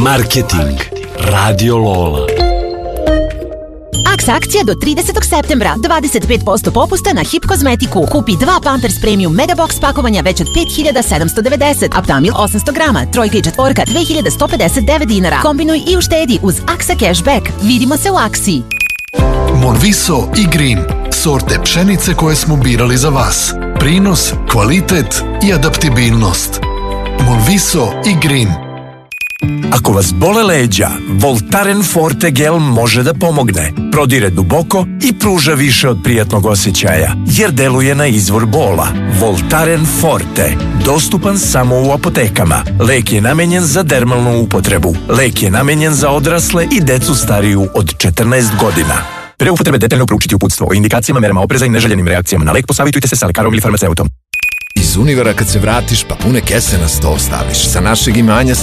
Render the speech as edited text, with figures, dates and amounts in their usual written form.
Marketing Radio Lola. Aks akcija do 30. septembra. 25% popusta na Hip kozmetiku. Kupi 2 Pampers Premium Megabox pakovanja već od 5.790. Aptamil 800 grama. Trojka i četvorka 2.159 dinara. Kombinuj i uštedi uz Aksa Cashback. Vidimo se u Aksi. Monviso i Green. Sorte pšenice koje smo birali za vas. Prinos, kvalitet i adaptibilnost. Monviso i Green. Ako vas bole leđa, Voltaren Forte gel može da pomogne. Prodire duboko i pruža više od prijatnog osjećaja, jer deluje na izvor bola. Voltaren Forte. Dostupan samo u apotekama. Lek je namenjen za dermalnu upotrebu. Lek je namenjen za odrasle i decu stariju od 14 godina. Pre upotrebe detaljno proučiti uputstvo o indikacijama, merama opreza i neželjenim reakcijama na lek. Posavitujte se sa lekarom ili farmaceutom. Iz Univera kad se vratiš, pa pune kese na sto staviš. Sa našeg imanja